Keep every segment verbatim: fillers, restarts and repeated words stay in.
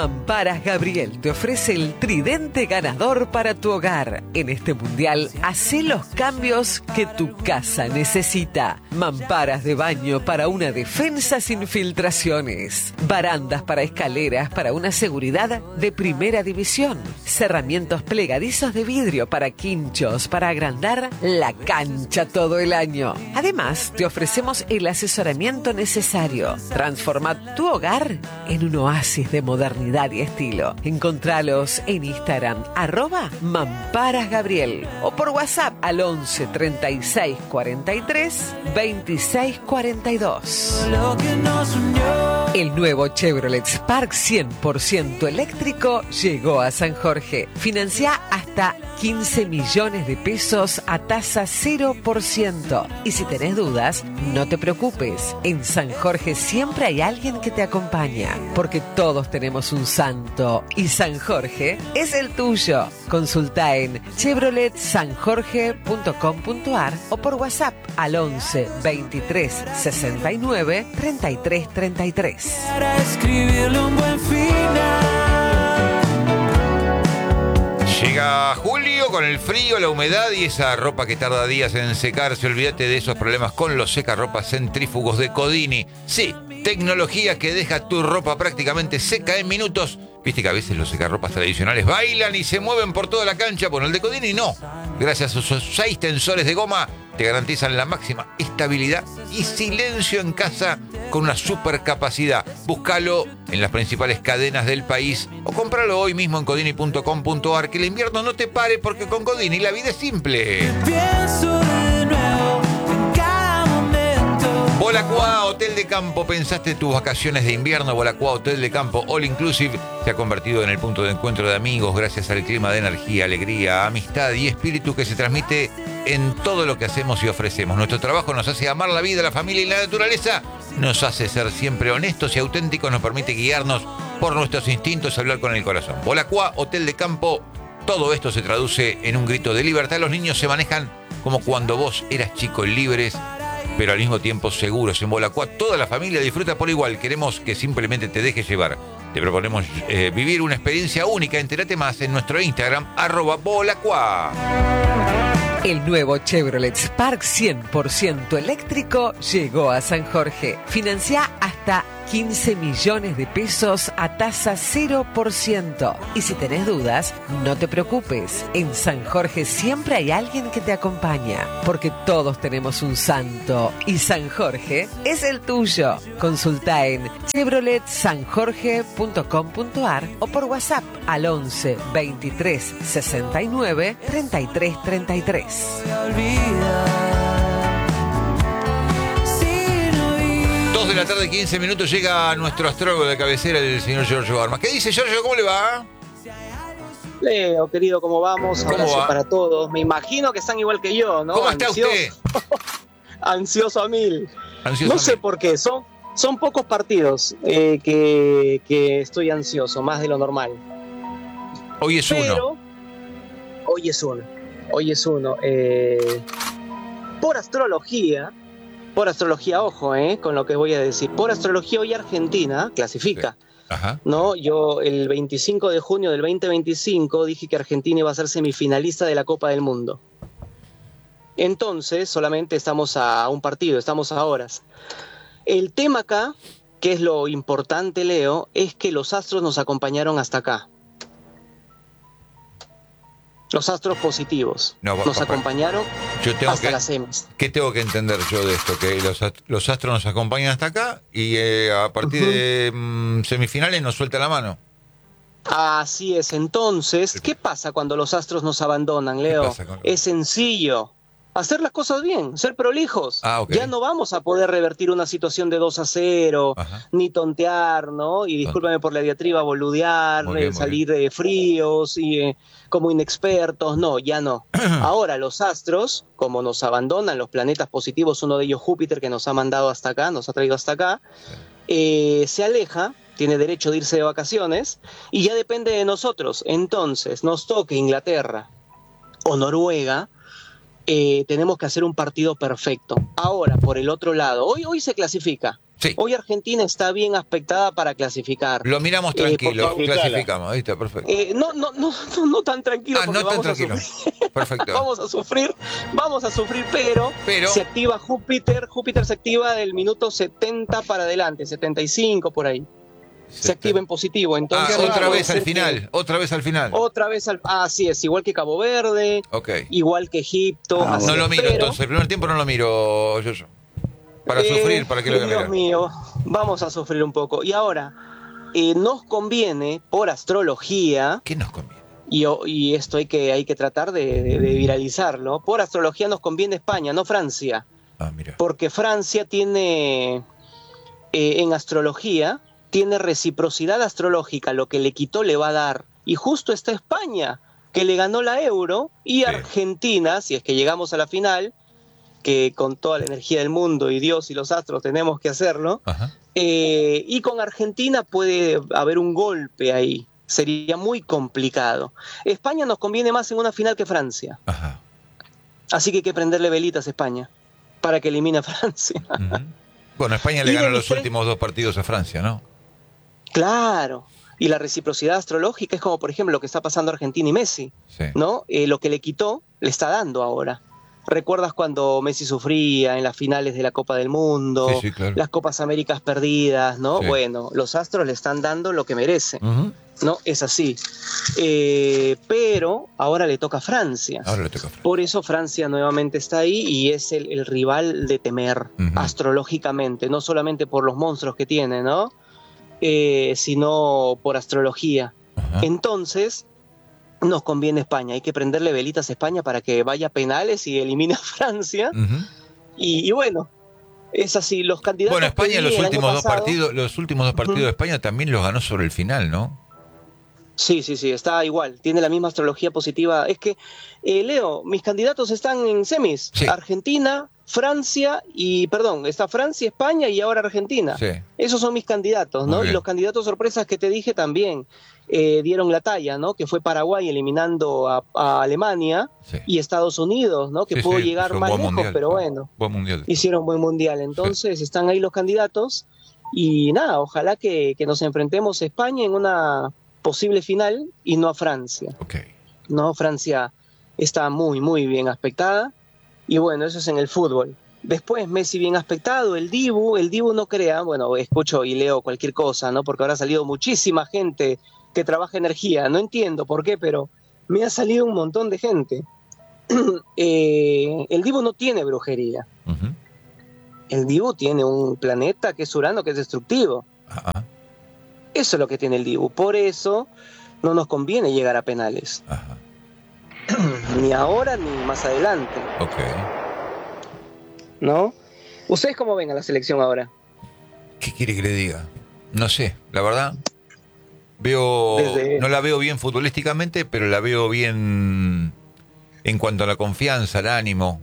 Mamparas Gabriel te ofrece el tridente ganador para tu hogar. En este mundial, hacé los cambios que tu casa necesita. Mamparas de baño para una defensa sin filtraciones. Barandas para escaleras para una seguridad de primera división. Cerramientos plegadizos de vidrio para quinchos para agrandar la cancha todo el año. Además, te ofrecemos el asesoramiento necesario. Transforma tu hogar en un oasis de modernidad y estilo. Encontralos en Instagram, arroba Mamparas Gabriel, o por WhatsApp al once treinta y seis cuarenta y tres veintiséis cuarenta y dos. El nuevo Chevrolet Spark cien por ciento eléctrico llegó a San Jorge. Financia hasta quince millones de pesos a tasa cero por ciento. Y si tenés dudas, no te preocupes. En San Jorge siempre hay alguien que te acompaña, porque todos tenemos un santo y San Jorge es el tuyo. Consulta en chevrolet san jorge punto com punto a r o por WhatsApp al once veintitrés sesenta y nueve treinta y tres treinta y tres. Para escribirle un buen final. Llega julio con el frío, la humedad y esa ropa que tarda días en secarse. Olvídate de esos problemas con los secarropas centrífugos de Codini. Sí, tecnología que deja tu ropa prácticamente seca en minutos. Viste que a veces los secarropas tradicionales bailan y se mueven por toda la cancha. Bueno, el de Codini no. Gracias a sus seis tensores de goma te garantizan la máxima estabilidad y silencio en casa con una super capacidad. Búscalo en las principales cadenas del país o cómpralo hoy mismo en codini punto com punto a r. Que el invierno no te pare, porque con Codini la vida es simple. Pienso de nuevo en cada momento. Bolacua Hotel de Campo. ¿Pensaste tus vacaciones de invierno? Bolacua Hotel de Campo All Inclusive se ha convertido en el punto de encuentro de amigos gracias al clima de energía, alegría, amistad y espíritu que se transmite en todo lo que hacemos y ofrecemos. Nuestro trabajo nos hace amar la vida, la familia y la naturaleza. Nos hace ser siempre honestos y auténticos. Nos permite guiarnos por nuestros instintos y hablar con el corazón. Bolacua Hotel de Campo. Todo esto se traduce en un grito de libertad. Los niños se manejan como cuando vos eras chico, libres, pero al mismo tiempo seguros. En Bolacua toda la familia disfruta por igual. Queremos que simplemente te dejes llevar. Te proponemos eh, vivir una experiencia única. Entérate más en nuestro Instagram, arroba Bolacua. El nuevo Chevrolet Spark cien por ciento eléctrico llegó a San Jorge. Financia hasta quince millones de pesos a tasa cero por ciento. Y si tenés dudas, no te preocupes. En San Jorge siempre hay alguien que te acompaña, porque todos tenemos un santo y San Jorge es el tuyo. Consulta en chevrolet san jorge punto com punto a r o por WhatsApp al once veintitrés sesenta y nueve treinta y tres treinta y tres. dos de la tarde, quince minutos, llega nuestro astrólogo de cabecera, el señor Giorgio Armas. ¿Qué dice, Giorgio? ¿Cómo le va? Leo, querido, ¿cómo vamos? ¿Cómo Abrazo va? para todos. Me imagino que están igual que yo, ¿no? ¿Cómo está Ansioso. usted? Ansioso a mil. Ansioso no a sé mil. por qué, son, son pocos partidos eh, que, que estoy ansioso, más de lo normal. Hoy es Pero, uno. hoy es uno. Hoy es uno. Eh, por astrología, por astrología, ojo, eh, con lo que voy a decir. Por astrología, hoy Argentina clasifica. Sí. Ajá. No, yo el veinticinco de junio del veinte veinticinco dije que Argentina iba a ser semifinalista de la Copa del Mundo. Entonces, solamente estamos a un partido, estamos a horas. El tema acá, que es lo importante, Leo, es que los astros nos acompañaron hasta acá. Los astros positivos No, nos papá, acompañaron Yo tengo hasta que, las semis. ¿Qué tengo que entender yo de esto? Que los, ast- los astros nos acompañan hasta acá y eh, a partir Ujú. de mm, semifinales nos suelta la mano. Así es. Entonces, ¿qué pasa cuando los astros nos abandonan, Leo? pasa con- Es sencillo. Hacer las cosas bien, ser prolijos. Ah, ok. Ya no vamos a poder revertir una situación de dos a cero, Ajá. ni tontear, ¿no? Y discúlpame por la diatriba, boludear, Muy bien, eh, muy salir eh, fríos y eh, como inexpertos. No, ya no. Ahora los astros, como nos abandonan los planetas positivos, uno de ellos Júpiter, que nos ha mandado hasta acá, nos ha traído hasta acá, eh, se aleja, tiene derecho de irse de vacaciones y ya depende de nosotros. Entonces, nos toque Inglaterra o Noruega, eh, tenemos que hacer un partido perfecto. Ahora, por el otro lado, hoy, hoy se clasifica, Sí. Hoy Argentina está bien aspectada para clasificar. Lo miramos Eh, tranquilo, porque- clasificamos, ahí está, perfecto. Eh, no, no, no, no, no tan tranquilo, Ah, porque no tan vamos a tranquilo. sufrir. Perfecto. Vamos a sufrir, vamos a sufrir, pero, Pero- se activa Júpiter, Júpiter se activa del minuto setenta para adelante, setenta y cinco por ahí. Se activa en positivo, Ah, entonces otra puede vez al ser que- final, otra vez al final. Otra vez al, ah, así es, igual que Cabo Verde, Ok. igual que Egipto. Ah, así No es, lo miro pero- entonces, el primer tiempo no lo miro, yo, yo. Para Eh, sufrir, para que lo Dios vean. mío, vamos a sufrir un poco. Y ahora, eh, nos conviene, por astrología, ¿Qué nos conviene? y, y esto hay que, hay que tratar de, de- de viralizarlo, por astrología nos conviene España, no Francia, Ah, mira. porque Francia tiene, eh, en astrología, tiene reciprocidad astrológica, lo que le quitó le va a dar. Y justo está España, que le ganó la euro, y Sí. Argentina, si es que llegamos a la final, que con toda la energía del mundo y Dios y los astros tenemos que hacerlo, Ajá. eh, y con Argentina puede haber un golpe ahí, sería muy complicado. España nos conviene más en una final que Francia, Ajá. así que hay que prenderle velitas a España para que elimine a Francia. Ujú. Bueno, España le Y ganó de mis los tres- últimos dos partidos a Francia, ¿no? Claro, y la reciprocidad astrológica es como por ejemplo lo que está pasando Argentina y Messi, Sí. ¿no? Eh, lo que le quitó, le está dando ahora. ¿Recuerdas cuando Messi sufría en las finales de la Copa del Mundo, Sí, sí, claro. las Copas Américas perdidas, ¿no? Sí. Bueno, los astros le están dando lo que merece, Ujú. ¿no? Es así. Eh, pero ahora le toca a Francia. Ahora le toca a Francia. Por eso Francia nuevamente está ahí y es el, el rival de temer Ujú. astrológicamente, no solamente por los monstruos que tiene, ¿no? Eh, sino por astrología. Ajá. Entonces, nos conviene España. Hay que prenderle velitas a España para que vaya a penales y elimine a Francia. Ujú. Y, y bueno, es así. Los candidatos. Bueno, España que vi los el año últimos dos pasado- partidos, los últimos dos partidos Ujú. de España también los ganó sobre el final, ¿no? Sí, sí, sí, está igual. Tiene la misma astrología positiva. Es que, eh, Leo, mis candidatos están en semis. Sí. Argentina, Francia y, perdón, está Francia, España y ahora Argentina. Sí. Esos son mis candidatos, Muy ¿no? Y bien. los candidatos sorpresas que te dije también eh, dieron la talla, ¿no? Que fue Paraguay eliminando a, a Alemania Sí. y Estados Unidos, ¿no? Que Sí, pudo sí, llegar hizo un más buen lejos, mundial. pero bueno, Buen mundial. hicieron buen mundial. Entonces están ahí los candidatos y nada, ojalá que, que nos enfrentemos a España en una posible final y no a Francia, Ok. ¿no? Francia está muy, muy bien aspectada y bueno, eso es en el fútbol. Después Messi bien aspectado, el Dibu, el Dibu no crea, bueno, escucho y leo cualquier cosa, ¿no? Porque ahora ha salido muchísima gente que trabaja energía, no entiendo por qué, pero me ha salido un montón de gente. Eh, el Dibu no tiene brujería, Ujú. el Dibu tiene un planeta que es Urano, que es destructivo. Ajá. Eso es lo que tiene el Dibu, por eso no nos conviene llegar a penales, Ajá. ni ahora ni más adelante, Ok. ¿no? ¿Ustedes cómo ven a la selección ahora? ¿Qué quiere que le diga? No sé, la verdad. Veo, Desde- no la veo bien futbolísticamente, pero la veo bien en cuanto a la confianza, el ánimo,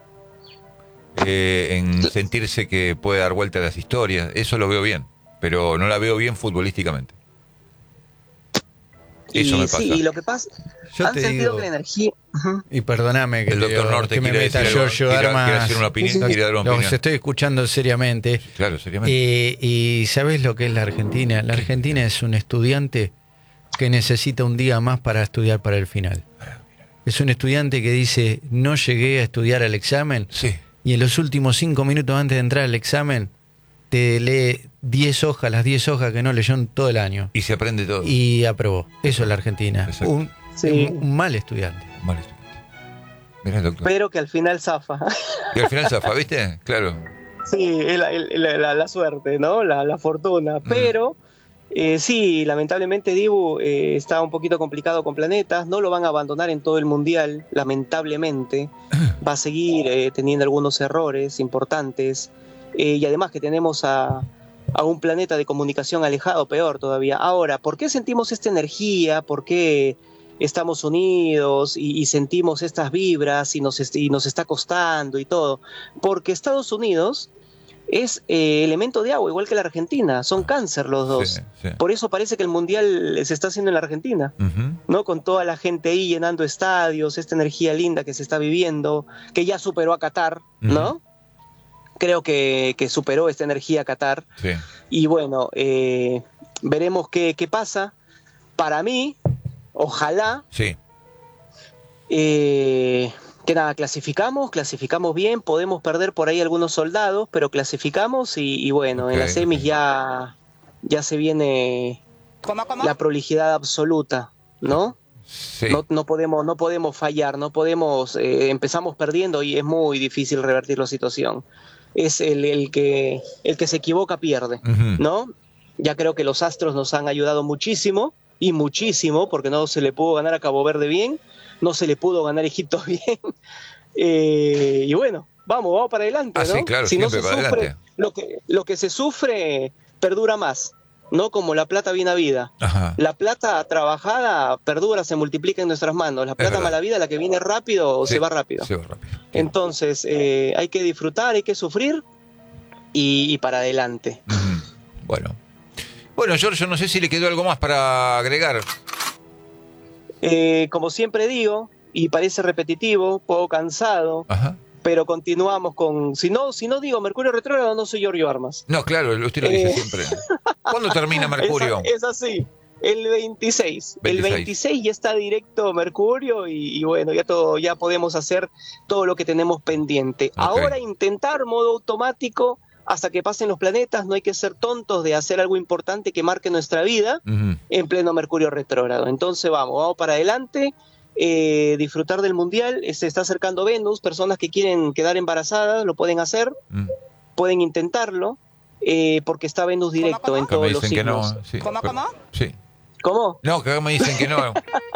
eh, en sentirse que puede dar vuelta a las historias. Eso lo veo bien, pero no la veo bien futbolísticamente. Eso y me pasa. sí, y lo que pasa, Yo han te sentido digo- que la energía... Ujú. Y perdóname que, El te doctor digo, Norte que me quiere meta decir algo, Giorgio quiere- quiere Armas. hacer una opinión, Sí, sí. quiere dar una Los opinión. estoy escuchando seriamente. Claro, seriamente. Eh, y ¿sabes lo que es la Argentina? La Argentina es un estudiante que necesita un día más para estudiar para el final. Es un estudiante que dice, no llegué a estudiar al examen, Sí. y en los últimos cinco minutos antes de entrar al examen te lee diez hojas, las diez hojas que no leyó en todo el año, Y se aprende todo. y aprobó. Eso es la Argentina. Exacto. Un, Sí. un- un mal estudiante. Mal estudiante. Mirá, doctor. Pero que al final zafa. Y al final zafa, ¿viste? Claro. Sí, es la, el- la- la- la suerte, ¿no? La, la fortuna. Pero eh, sí, lamentablemente Dibu eh, está un poquito complicado con planetas. No lo van a abandonar en todo el mundial, lamentablemente. Va a seguir eh, teniendo algunos errores importantes. Eh, y además que tenemos a, a un planeta de comunicación alejado, peor todavía. Ahora, ¿por qué sentimos esta energía? ¿Por qué estamos unidos y, y sentimos estas vibras y nos, est- y nos está costando y todo? Porque Estados Unidos es eh, elemento de agua, igual que la Argentina. Son cáncer los dos. Sí, sí. Por eso parece que el mundial se está haciendo en la Argentina, Ujú. ¿no? Con toda la gente ahí llenando estadios, esta energía linda que se está viviendo, que ya superó a Qatar, ¿no? creo que, que superó esta energía Qatar. Sí. Y bueno, eh, veremos qué, qué pasa. Para mí, ojalá, Sí. eh, que nada, clasificamos, clasificamos bien, podemos perder por ahí algunos soldados, pero clasificamos y, y bueno, Ok, en las semis ok. ya, ya se viene la prolijidad absoluta, ¿no? Sí. No, no podemos, no podemos fallar, no podemos, eh, empezamos perdiendo y es muy difícil revertir la situación. Es el, el que el que se equivoca pierde, Ujú. ¿no? Ya creo que los Astros nos han ayudado muchísimo y muchísimo, porque no se le pudo ganar a Cabo Verde bien, no se le pudo ganar a Egipto bien. Eh, y bueno, vamos, vamos para adelante, Ah, ¿no? sí, claro, si no siempre se para sufre, adelante. lo que, lo que se sufre perdura más, ¿no? Como la plata bien habida. Ajá. La plata trabajada perdura, se multiplica en nuestras manos. La plata verdad. mala vida, la que viene rápido, Sí, se va rápido. Se va rápido. Entonces, eh, hay que disfrutar, hay que sufrir y, y para adelante. Ujú. Bueno. Bueno, Giorgio, no sé si le quedó algo más para agregar. Eh, como siempre digo, y parece repetitivo, poco cansado, Ajá. pero continuamos con... Si no, si no digo Mercurio retrógrado, no soy Giorgio Armas. No, claro, usted lo dice Eh. siempre. ¿Cuándo termina Mercurio? Es, es así. El veintiséis. El veintiséis. veintiséis ya está directo Mercurio y, y bueno, ya todo, ya podemos hacer todo lo que tenemos pendiente. Ok. Ahora intentar modo automático hasta que pasen los planetas, no hay que ser tontos de hacer algo importante que marque nuestra vida Ujú. en pleno Mercurio retrógrado. Entonces vamos, vamos para adelante, eh, disfrutar del Mundial, se está acercando Venus, personas que quieren quedar embarazadas lo pueden hacer, Mm. pueden intentarlo, eh, porque está Venus directo en Acá me todos los dicen que no. signos. Sí. ¿Cómo, cómo? Sí. ¿Cómo? No, que acá me dicen que no.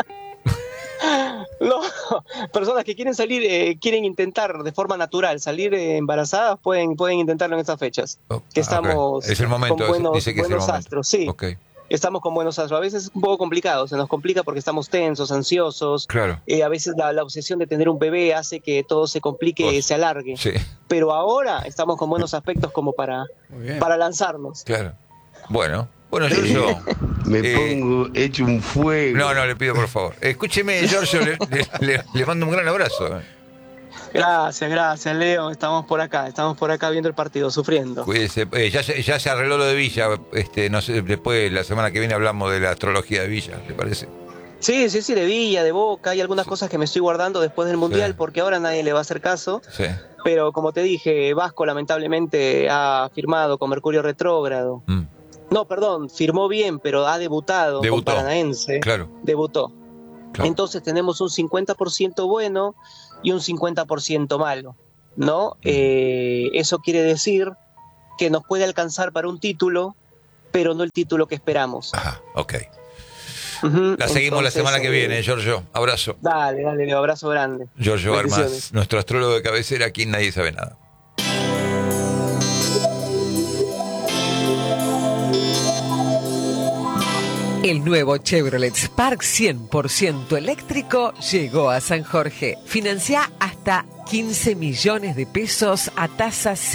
No, personas que quieren salir, eh, quieren intentar de forma natural salir eh, embarazadas, pueden, pueden intentarlo en estas fechas. Oh, Que ah, estamos ok. Es el momento, con buenos, dice que es el buenos momento. astros, sí. Ok, Estamos con buenos astros. A veces es un poco complicado, se nos complica porque estamos tensos, ansiosos. claro. Eh, a veces la, la obsesión de tener un bebé hace que todo se complique, Pues, se alargue. Sí, Pero ahora estamos con buenos aspectos como para, Muy bien. para lanzarnos. claro. Bueno, bueno, Giorgio. Me eh, pongo hecho un fuego. No, no, le pido por favor. Escúcheme, Giorgio, le, le- le- le mando un gran abrazo. Gracias, gracias, Leo. Estamos por acá, estamos por acá viendo el partido, sufriendo. Cuídese. Eh, ya, se- ya se arregló lo de Villa. Este, no sé, después, la semana que viene, hablamos de la astrología de Villa, ¿le parece? Sí, sí, sí, de Villa, de Boca. Hay algunas cosas que me estoy guardando después del Mundial Sí. porque ahora nadie le va a hacer caso. Sí. Pero como te dije, Vasco lamentablemente ha firmado con Mercurio retrógrado. Mm, No, perdón, firmó bien, pero ha debutado Debutó. con Paranaense. claro, Debutó. claro. Entonces tenemos un cincuenta por ciento bueno y un cincuenta por ciento malo, ¿no? Eh, eso quiere decir que nos puede alcanzar para un título, pero no el título que esperamos. Ajá, ok. Ujú, La seguimos la entonces, semana que eh, viene, Giorgio. Abrazo. Dale, dale, Leo, abrazo grande. Giorgio Armas, Bendiciones. nuestro astrólogo de cabecera, aquí en Nadie Sabe Nada. El nuevo Chevrolet Spark cien por ciento eléctrico llegó a San Jorge. Financia hasta quince millones de pesos a tasa